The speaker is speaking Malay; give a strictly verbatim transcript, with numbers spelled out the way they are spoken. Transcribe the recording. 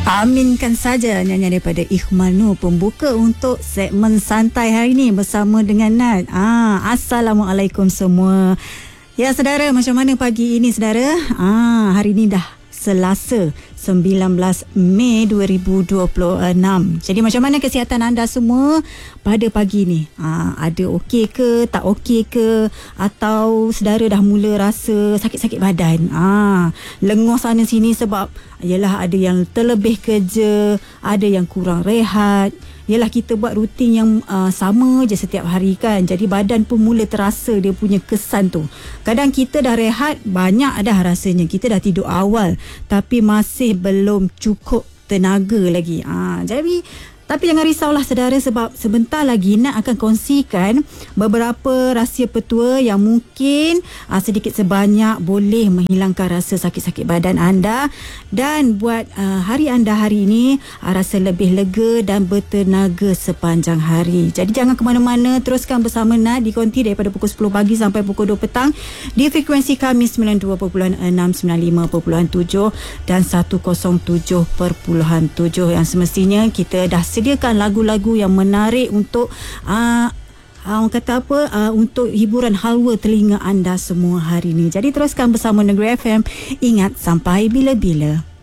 Aminkan saja nyanyian daripada Ikhmal Nur, pembuka untuk segmen santai hari ini bersama dengan Nat. Ah, Assalamualaikum semua. Ya saudara, macam mana pagi ini saudara? Ah, hari ini dah Selasa sembilan belas Mei dua ribu dua puluh enam. Jadi macam mana kesihatan anda semua pada pagi ni? Ha, ada okey ke, tak okey ke, atau saudara dah mula rasa sakit-sakit badan? Ha, lenguh sana sini sebab yalah ada yang terlebih kerja, ada yang kurang rehat. Yalah kita buat rutin yang uh, sama je setiap hari kan. Jadi badan pun mula terasa dia punya kesan tu. Kadang kita dah rehat, banyak dah rasanya. Kita dah tidur awal, tapi masih belum cukup tenaga lagi. Ha, jadi tapi jangan risaulah saudara, sebab sebentar lagi nak akan kongsikan beberapa rahsia petua yang mungkin aa, sedikit sebanyak boleh menghilangkan rasa sakit-sakit badan anda dan buat aa, hari anda hari ini aa, rasa lebih lega dan bertenaga sepanjang hari. Jadi jangan ke mana-mana, teruskan bersama Nat di Konti daripada pukul sepuluh pagi sampai pukul dua petang di frekuensi kami sembilan puluh dua perpuluhan enam, sembilan puluh lima perpuluhan tujuh dan seratus tujuh perpuluhan tujuh yang semestinya kita dah sediakan lagu-lagu yang menarik untuk uh, uh, orang kata apa uh, untuk hiburan halwa telinga anda semua hari ini. Jadi teruskan bersama Negeri F M. Ingat, sampai bila-bila.